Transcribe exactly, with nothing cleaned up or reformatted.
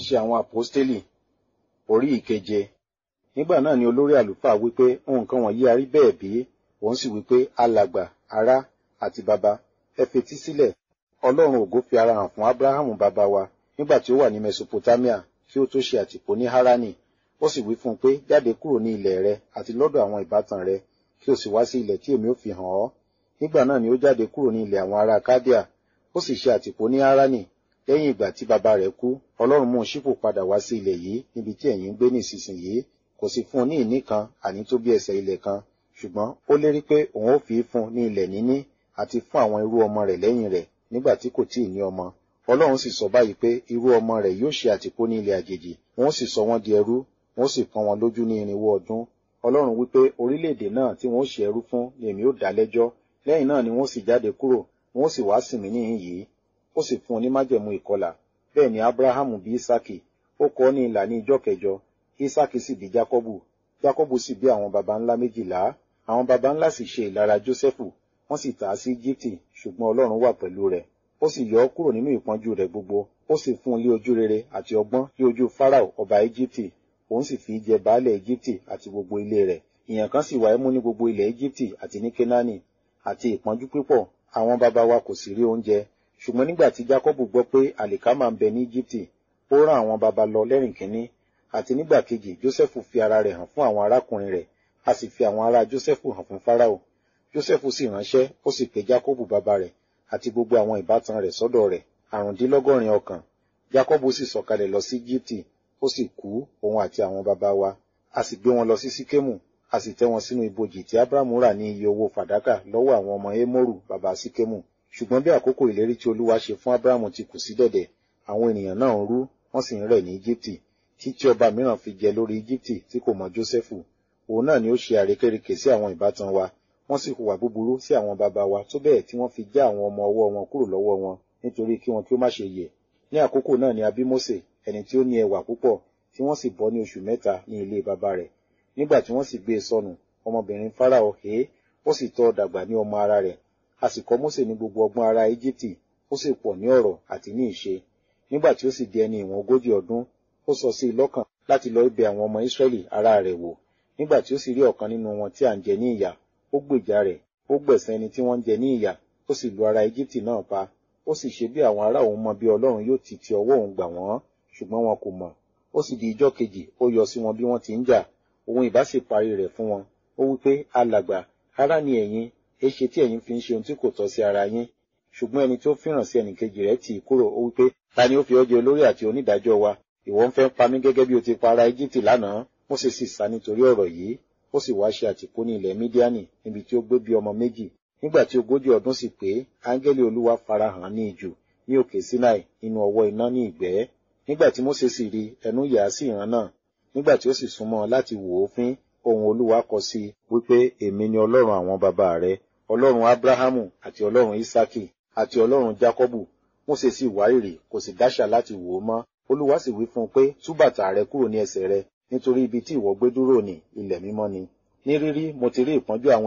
Iṣẹ́ àwọn Àpọ́stélì orí ìkeje. Nígbà náà ni olórí àlùfáà wípé nǹkan wọ̀nyí a rí bẹ́ẹ̀ bí? Òun sì wípé, alàgbà, ará àti baba, ẹ fetí sílẹ̀. Ọlọ́run ògo fi ara hàn fún Ábúráhámù baba wa nígbà tí ó wà ní Mesopotamia kí ó tó ṣe àtìpó ní Háránì. Ó sì wí fún un pé, jáde kúrò ní ilẹ̀ rẹ àti lọ́dọ̀ àwọn ìbátan rẹ, kí o sì wá sí ilẹ̀ tí èmi ó fi hàn ọ́. Nígbà náà ni ó jáde kúrò ní ilẹ̀ àwọn ará Kádíà, ó sì ṣe àtìpó ní Háránì. Lẹ́yìn ìgbà tí baba rẹ̀ kú, Ọlọ́run mú un ṣípò padà wá sí ilẹ̀ yìí níbi tí ẹ̀yin ń gbé ní ìsinsìnyí. Kò sì fún un ní ìní kan, àní tó bí ẹsẹ̀ ilẹ̀ kan, ṣùgbọ́n ó lérí pé òun ó fi í fún un ní ilẹ̀ níní àti fún àwọn irú ọmọ rẹ̀ lẹ́yìn rẹ̀ nígbà tí kò tíì ní ọmọ. Ọlọ́run sì sọ báyìí pé irú ọmọ rẹ̀ yóò ṣe àtìpó ní ilẹ̀ àjèjì, wọn ó sì sọ wọ́n di ẹrú, wọn ó sì pọ́n wọn lójú ní irinwó ọdún. Ọlọ́run wípé orílẹ̀-èdè náà tí wọn ó ṣe ẹrú fún ni èmi ó dá lẹ́jọ́. Lẹ́yìn náà ni wọn ó sì jáde kúrò, wọn ó sì wá sìn mí níhìn yìí. Ó sì fún un ní májẹ̀mú ìkọlà. Bẹ́ẹ̀ ni Ábúráhámù bí Ísákì, ó kọ ọ́ ní ilà ní ijọ́ kẹjọ. Ísákì sì bí Jákọ́bù. Jákọ́bù sì bí àwọn baba ńlá méjìlá. Àwọn baba ńlá sì ṣe ìlara Jósẹ́fù, wọ́n sì tà á sí Íjíbítì, ṣùgbọ́n Ọlọ́run wà pẹ̀lú rẹ̀. Ó sì yọ ọ́ kúrò nínú ìpọ́njú rẹ̀ gbogbo. Ó sì fún un lé ojú rere àti ọgbọ́n lé ojú Fáráò ọba Íjíbítì. Òun sì fi í jẹ baálẹ̀ Íjíbítì àti gbogbo ilé rẹ̀. Ìyàn kan sì wà ẹ́ mú ní gbogbo ilẹ̀ Íjíbítì àti ní Kénáánì, àti ìpọ́njú púpọ̀. Àwọn baba wa kò sì rí oúnjẹ. Ṣùgbọ́n nígbà tí Jákọ́bù gbọ́ pé àlìkámà ń bẹ ní Íjíbítì, ó rán àwọn baba lọ lẹ́rìn kínní. Àti nígbà kejì Jósẹ́fù fi ara rẹ̀ hàn fún àwọn arákùnrin rẹ̀, a sì fi àwọn ará Jósẹ́fù hàn fún Fáráò. Jósẹ́fù sì ránṣẹ́, ó sì pe Jákọ́bù baba rẹ̀ àti gbogbo àwọn ìbátan rẹ̀ sọ́dọ̀ rẹ̀, àrùndínlọ́gọ́rin ọkàn. Jákọ́bù sì sọ̀kalẹ̀ lọ sí Íjíbítì, ó sì kú, òun àti àwọn baba wa. A sì gbé wọn lọ sí Síkémù, a sì tẹ́ wọn sínú ibojì tí Ábúráhámù rà ní iye owó fàdákà lọ́wọ́ àwọn ọmọ Émórù baba Síkémù. Ṣùgbọ́n bí àkókò ìlérí tí Olúwa ṣe fún Ábúráhámù ti kù sí dẹ̀dẹ̀, àwọn ènìyàn náà ń rú, wọ́n sì ń rẹ̀ ní Íjíbítì, títí ọba mìíràn fi jẹ lórí Íjíbítì tí kò mọ Jósẹ́fù. Òun náà ni ó ṣe àrékérekè sí àwọn ìbátan wa, wọ́n sì hùwà búburú sí àwọn baba wa tó bẹ́ẹ̀ tí wọ́n fi já àwọn ọmọ ọwọ́ wọn kúrò lọ́wọ́ wọn nítorí kí wọn kí ó má ṣe yẹ̀. Ní àkókò náà ni a bí Mósè, ẹni tí ó ní ẹwà púpọ̀, tí wọ́n sì bọ́ ní oṣù mẹ́ta ní ilé baba rẹ̀. Nígbà tí wọ́n sì gbé e sọnù, ọmọbìnrin Fáráò hé, ó sì tọ́ dàgbà ní ọmọ ara rẹ̀. A sì kọ́ Mósè ní gbogbo ọgbọ́n ará Íjíbítì, ó sì pọ̀ ní ọ̀rọ̀ àti ní ìṣe. Nígbà tí ó sì di ẹni ìwọ̀n ogójì ọdún, ó sọ sí i lọ́kàn láti lọ bẹ̀ àwọn ọmọ Ísírẹ́lì ará rẹ̀ wò. Nígbà tí ó sì rí ọ̀kan nínú wọn tí à ń jẹ ní ìyà, ó gbèjà rẹ̀, ó gbẹ̀san ẹni tí wọ́n ń jẹ ní ìyà, ó sì lu ará Íjíbítì náà pa. Ó sì ṣe bí àwọn ará òun mọ bí Ọlọ́run yóò ti ti ọwọ́ òun gbà wọ́n, ṣùgbọ́n wọn kò mọ̀. Ó sì di ijọ́ kejì, ó yọ sí wọn bí wọ́n ti ń jà, òun ìbá sì parí rẹ̀ fún wọn. Ó wí pé, alàgbà, ará ni ẹ̀yin, èéṣe tí ẹ̀yin fi ń ṣe ohun tí kò tọ́ sí ara yín? Ṣùgbọ́n ẹni tí ó fìràn sí ẹnìkejì rẹ̀ tì í kúrò, ó wí pé, ta ni ó fi ọ́ jẹ olórí àti onídàájọ́ wa? Ìwọ ń fẹ́ pa mí gẹ́gẹ́ bí o ti pa ará Íjíbítì lánàá. Mósè sì sá nítorí ọ̀rọ̀ yìí, ó sì wá ṣe àtìpó ní ilẹ̀ Mídíánì, níbi tí ó gbé bí ọmọ méjì. Nígbà tí ogójì ọdún sì pé, áńgẹ́lì Olúwa farahàn ní ijù ní òkè Sinai nínú ọwọ́ iná ní ìgbẹ́. Nígbà tí Mósè sì rí, ẹnu yà á sí ìran náà. Nígbà tí ó sì súnmọ́ láti wò ó fín, ohùn Olúwa kọ sí i wípé, èmi ni Ọlọ́run àwọn baba rẹ, Ọlọ́run Ábúráhámù àti Ọlọ́run Ísákì àti Ọlọ́run Jákọ́bù. Mósè sì wárìrì, kò sì dáṣà láti wò ó mọ́. Olúwa sì wí fún un pé, tú bàtà rẹ kúrò ní ẹsẹ̀ rẹ, nítorí ibi tí ìwọ gbé dúró ní ilẹ̀ mímọ́ ni. Ní rírí mo ti rí ìpọ́njú àwọn